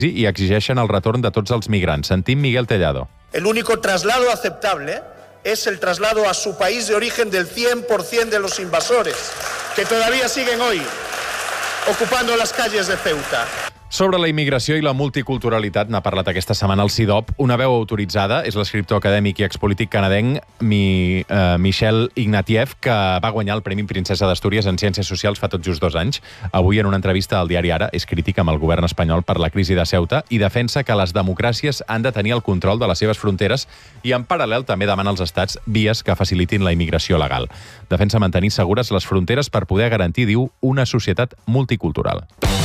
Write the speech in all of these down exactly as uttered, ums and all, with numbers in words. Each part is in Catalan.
i exigeixen el retorn de tots els migrants. Sentim Miguel Tellado. El único traslado aceptable es el traslado a su país de origen del cien por ciento de los invasores, que todavía siguen hoy ocupando las calles de Ceuta. Sobre la immigració i la multiculturalitat n'ha parlat aquesta setmana el C I D O P. Una veu autoritzada és l'escriptor acadèmic i expolític canadenc Mi, uh, Michel Ignatieff, que va guanyar el Premi Princesa d'Astúries en Ciències Socials fa tot just dos anys. Avui, en una entrevista al diari Ara, és crític amb el govern espanyol per la crisi de Ceuta i defensa que les democràcies han de tenir el control de les seves fronteres i, en paral·lel, també demana als estats vies que facilitin la immigració legal. Defensa mantenir segures les fronteres per poder garantir, diu, una societat multicultural.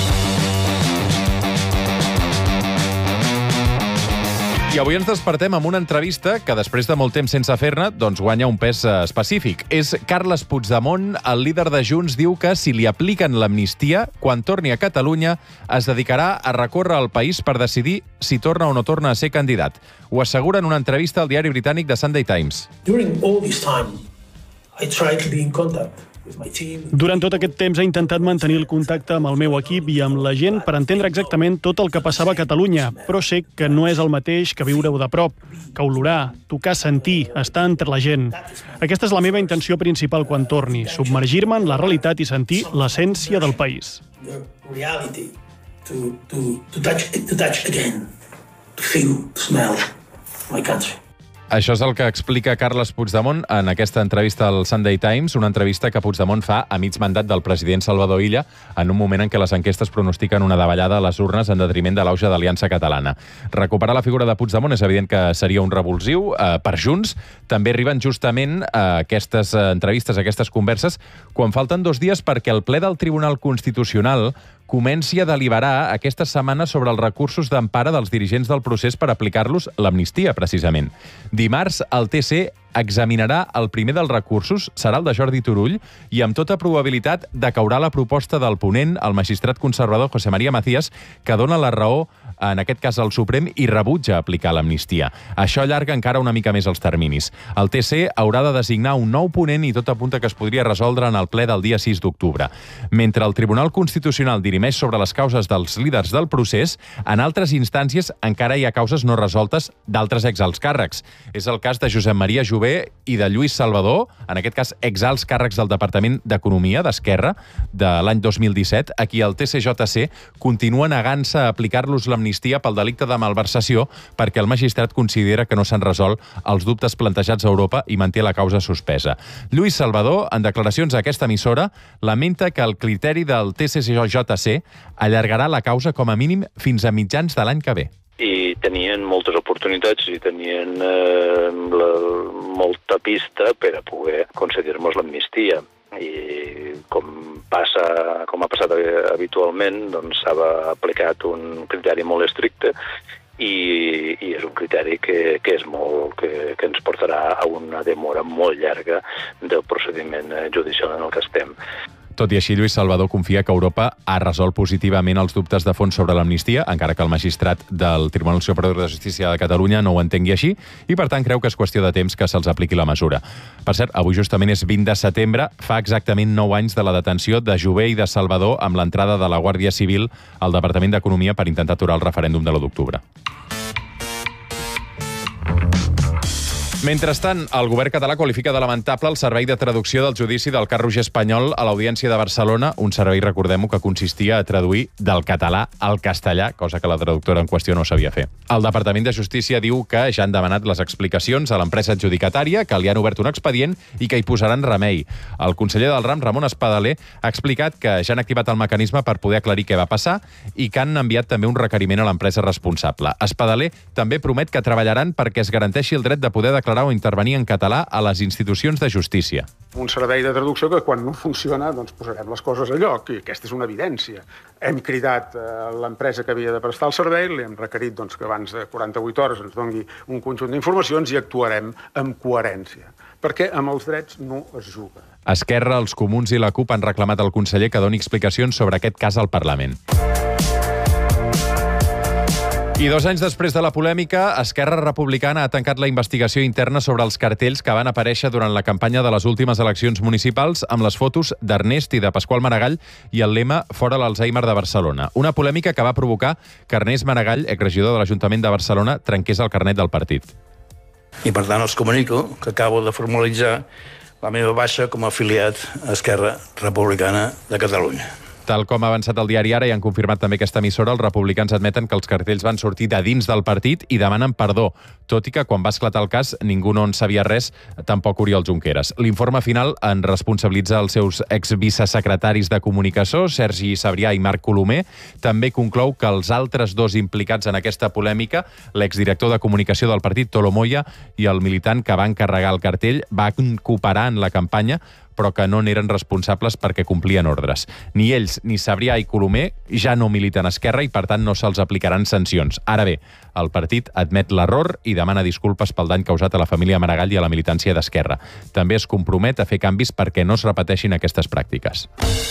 I avui ens despertem amb una entrevista que, després de molt temps sense fer-ne, doncs guanya un pes específic. És Carles Puigdemont, el líder de Junts, diu que si li apliquen l'amnistia, quan torni a Catalunya, es dedicarà a recórrer al país per decidir si torna o no torna a ser candidat. Ho assegura en una entrevista al diari britànic The Sunday Times. During all this time, I tried to be in contact. Durant tot aquest temps he intentat mantenir el contacte amb el meu equip i amb la gent per entendre exactament tot el que passava a Catalunya, però sé que no és el mateix que viure-ho de prop, que olorar, tocar, sentir, estar entre la gent. Aquesta és la meva intenció principal quan torni, submergir-me en la realitat i sentir l'essència del país. To, to, to touch, to touch again, to feel, to smell my country. Això és el que explica Carles Puigdemont en aquesta entrevista al Sunday Times, una entrevista que Puigdemont fa a mig mandat del president Salvador Illa, en un moment en què les enquestes pronostiquen una davallada a les urnes en detriment de l'auge d'Aliança Catalana. Recuperar la figura de Puigdemont és evident que seria un revulsiu eh, per Junts. També arriben justament eh, aquestes entrevistes, aquestes converses, quan falten dos dies perquè el ple del Tribunal Constitucional comenci a deliberar aquesta setmana sobre els recursos d'empara dels dirigents del procés per aplicar-los l'amnistia, precisament. Dimarts, el T C examinarà el primer dels recursos, serà el de Jordi Turull, i amb tota probabilitat decaurà la proposta del ponent, el magistrat conservador José María Macías, que dona la raó, en aquest cas al Suprem, i rebutja aplicar l'amnistia. Això allarga encara una mica més els terminis. El T C haurà de designar un nou ponent i tot apunta que es podria resoldre en el ple del dia sis d'octubre. Mentre el Tribunal Constitucional dirimeix sobre les causes dels líders del procés, en altres instàncies encara hi ha causes no resoltes d'altres exalts càrrecs. És el cas de Josep Maria Jové i de Lluís Salvador, en aquest cas exalts càrrecs del Departament d'Economia d'Esquerra de l'any dos mil disset, a qui el T C J C continua negant-se a aplicar-los l'amnistia pel delicte de malversació perquè el magistrat considera que no s'han resolt els dubtes plantejats a Europa i manté la causa suspesa. Lluís Salvador, en declaracions a aquesta emissora, lamenta que el criteri del T C J C allargarà la causa com a mínim fins a mitjans de l'any que ve. I tenien moltes oportunitats i tenien eh, la, molta pista per a poder concedir-nos l'amnistia. I com passa, com ha passat habitualment, doncs s'ha aplicat un criteri molt estricte i, i és un criteri que, que, és molt, que, que ens portarà a una demora molt llarga del procediment judicial en el que estem. Tot i així, Lluís Salvador confia que Europa ha resolt positivament els dubtes de fons sobre l'amnistia, encara que el magistrat del Tribunal Superior de Justícia de Catalunya no ho entengui així, i per tant creu que és qüestió de temps que se'ls apliqui la mesura. Per cert, avui justament és vint de setembre, fa exactament nou anys de la detenció de Jové i de Salvador amb l'entrada de la Guàrdia Civil al Departament d'Economia per intentar aturar el referèndum de l'u d'octubre. Mentrestant, el govern català qualifica de lamentable el servei de traducció del judici del cas Roger Espanyol a l'Audiència de Barcelona, un servei, recordem-ho, que consistia a traduir del català al castellà, cosa que la traductora en qüestió no sabia fer. El Departament de Justícia diu que ja han demanat les explicacions a l'empresa adjudicatària, que li han obert un expedient i que hi posaran remei. El conseller del RAM, Ramon Espadaler, ha explicat que ja han activat el mecanisme per poder aclarir què va passar i que han enviat també un requeriment a l'empresa responsable. Espadaler també promet que treballaran perquè es garanteixi el dret de poder declarar o intervenir en català a les institucions de justícia. Un servei de traducció que quan no funciona doncs posarem les coses a lloc, i aquesta és una evidència. Hem cridat a l'empresa que havia de prestar el servei, li hem requerit doncs, que abans de quaranta-vuit hores ens doni un conjunt d'informacions i actuarem amb coherència, perquè amb els drets no es juga. Esquerra, els Comuns i la CUP han reclamat al conseller que doni explicacions sobre aquest cas al Parlament. I dos anys després de la polèmica, Esquerra Republicana ha tancat la investigació interna sobre els cartells que van aparèixer durant la campanya de les últimes eleccions municipals amb les fotos d'Ernest i de Pasqual Maragall i el lema Fora l'Alzheimer de Barcelona. Una polèmica que va provocar que Ernest Maragall, exregidor de l'Ajuntament de Barcelona, trenqués el carnet del partit. I per tant els comunico que acabo de formalitzar la meva baixa com a afiliat a Esquerra Republicana de Catalunya. Tal com ha avançat el diari Ara i han confirmat també aquesta emissora, els republicans admeten que els cartells van sortir de dins del partit i demanen perdó, tot i que quan va esclatar el cas ningú no en sabia res, tampoc Oriol Junqueras. L'informe final en responsabilitza els seus exvicesecretaris de comunicació, Sergi Sabrià i Marc Colomer. També conclou que els altres dos implicats en aquesta polèmica, l'exdirector de comunicació del partit, Tolo Moya, i el militant que va encarregar el cartell, van cooperar en la campanya, però que no n'eren responsables perquè complien ordres. Ni ells, ni Sabrià i Colomer ja no militen a Esquerra i, per tant, no se'ls aplicaran sancions. Ara bé, el partit admet l'error i demana disculpes pel dany causat a la família Maragall i a la militància d'Esquerra. També es compromet a fer canvis perquè no es repeteixin aquestes pràctiques.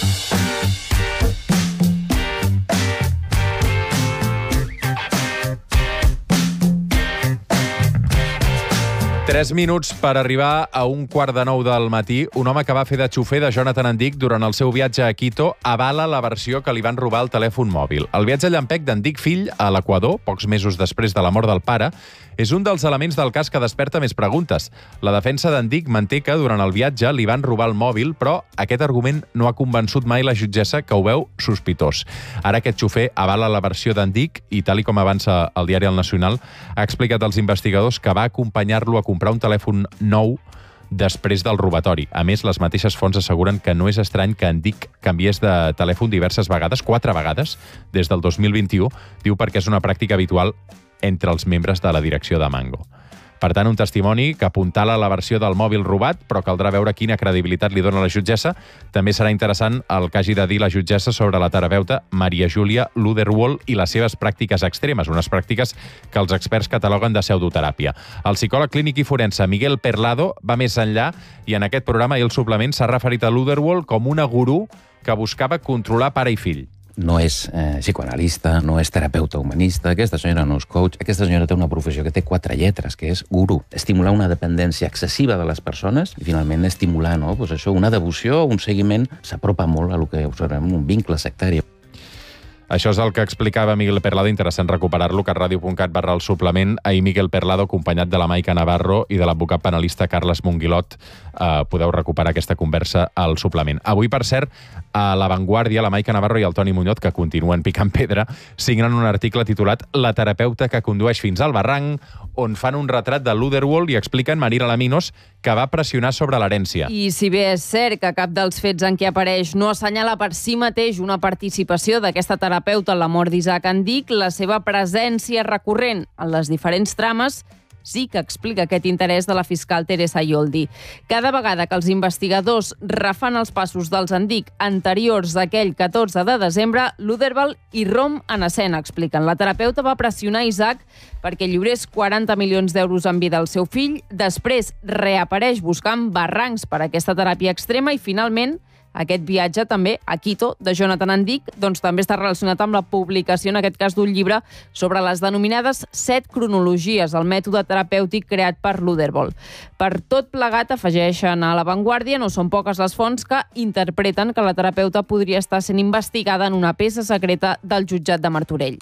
Tres minuts per arribar a un quart de nou del matí. Un home que va fer de xofer de Jonathan Endic durant el seu viatge a Quito avala la versió que li van robar el telèfon mòbil. El viatge llampec d'Endic fill a l'Equador, pocs mesos després de la mort del pare, és un dels elements del cas que desperta més preguntes. La defensa d'Endic manté que durant el viatge li van robar el mòbil, però aquest argument no ha convençut mai la jutgessa, que ho veu sospitós. Ara aquest xofer avala la versió d'Endic i, tal i com avança el diari El Nacional, ha explicat als investigadors que va acompanyar-lo a comprar un telèfon nou després del robatori. A més, les mateixes fonts asseguren que no és estrany que Endic canviés de telèfon diverses vegades, quatre vegades, des del dos mil vint-i-u, diu perquè és una pràctica habitual entre els membres de la direcció de Mango. Per tant, un testimoni que apuntala la versió del mòbil robat, però caldrà veure quina credibilitat li dona la jutgessa. També serà interessant el que hagi de dir la jutgessa sobre la terapeuta Maria Júlia Luderwohl i les seves pràctiques extremes, unes pràctiques que els experts cataloguen de pseudoteràpia. El psicòleg clínic i forense Miguel Perlado va més enllà i en aquest programa i el suplement s'ha referit a Luderwohl com una gurú que buscava controlar pare i fill. No és eh, psicoanalista, no és terapeuta humanista, aquesta senyora no és coach, aquesta senyora té una professió que té quatre lletres, que és guru. Estimular una dependència excessiva de les persones i finalment estimular, no? Pues això, una devoció, un seguiment, s'apropa molt a lo que observem, un vincle sectari. Això és el que explicava Miguel Perlado, interessant recuperar-lo, que a ràdio punt cat barra el suplement. Ahir Miguel Perlado, acompanyat de la Maica Navarro i de l'advocat penalista Carles Monguilot, eh, podeu recuperar aquesta conversa al suplement. Avui, per cert, a La Vanguardia, la Maica Navarro i el Toni Muñoz, que continuen picant pedra, signen un article titulat La terapeuta que condueix fins al barranc, on fan un retrat de Luderwohl i expliquen Marina Laminos que va pressionar sobre l'herència. I si bé és cert que cap dels fets en què apareix no assenyala per si mateix una participació d'aquesta terapeuta en la mort d'Isaac Endic, la seva presència recurrent en les diferents trames sí que explica aquest interès de la fiscal Teresa Ioldi. Cada vegada que els investigadors refan els passos dels Endic anteriors d'aquell catorze de desembre, Luderwohl irromp en escena, expliquen. La terapeuta va pressionar Isaac perquè lliurés quaranta milions d'euros en vida al seu fill, després reapareix buscant barrancs per a aquesta teràpia extrema i, finalment, aquest viatge també a Quito de Jonathan Endic doncs, també està relacionat amb la publicació, en aquest cas, d'un llibre sobre les denominades set cronologies, el mètode terapèutic creat per Luderwohl. Per tot plegat, afegeixen a La Vanguardia, no són poques les fonts que interpreten que la terapeuta podria estar sent investigada en una peça secreta del jutjat de Martorell.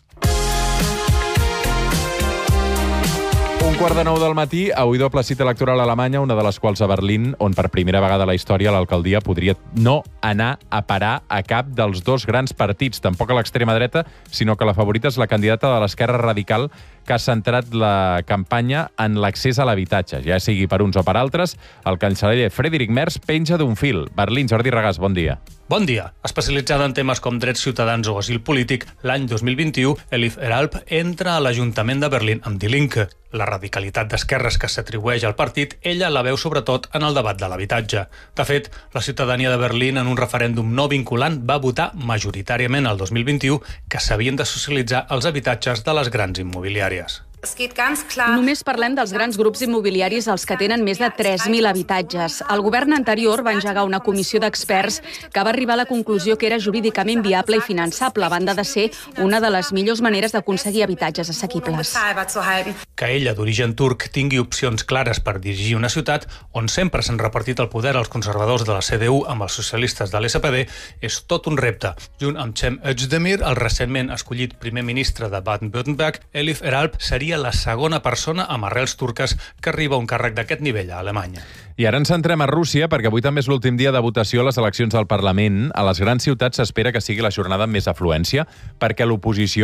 Un quart de nou del matí, avui doble cita electoral a Alemanya, una de les quals a Berlín, on per primera vegada a la història l'alcaldia podria no anar a parar a cap dels dos grans partits, tampoc a l'extrema dreta, sinó que la favorita és la candidata de l'Esquerra Radical, que ha centrat la campanya en l'accés a l'habitatge. Ja sigui per uns o per altres, el canceller Friedrich Merz penja d'un fil. Berlín, Jordi Regàs, bon dia. Bon dia. Especialitzada en temes com drets ciutadans o asil polític, l'any dos mil vint-i-u, Elif Eralp entra a l'Ajuntament de Berlín amb Die Linke. La radicalitat d'esquerres que s'atribueix al partit, ella la veu sobretot en el debat de l'habitatge. De fet, la ciutadania de Berlín en un referèndum no vinculant va votar majoritàriament el dos mil vint-i-u que s'havien de socialitzar els habitatges de les grans immobiliàries. Només parlem dels grans grups immobiliaris els que tenen més de tres mil habitatges. El govern anterior va engegar una comissió d'experts que va arribar a la conclusió que era jurídicament viable i finançable, a banda de ser una de les millors maneres d'aconseguir habitatges assequibles. Que ella, d'origen turc, tingui opcions clares per dirigir una ciutat on sempre s'han repartit el poder als conservadors de la C D U amb els socialistes de l'S P D és tot un repte. Junt amb Cem Özdemir, el recentment escollit primer ministre de Baden-Württemberg, Elif Eralp seria la segona persona amb arrels turques que arriba a un càrrec d'aquest nivell a Alemanya. I ara ens centrem a Rússia, perquè avui també és l'últim dia de votació a les eleccions al Parlament. A les grans ciutats s'espera que sigui la jornada amb més afluència, perquè l'oposició